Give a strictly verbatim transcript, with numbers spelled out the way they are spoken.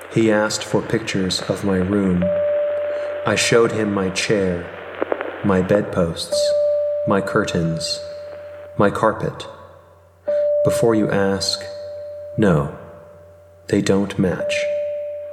He asked for pictures of my room. I showed him my chair, my bedposts, my curtains, my carpet. Before you ask, no, they don't match.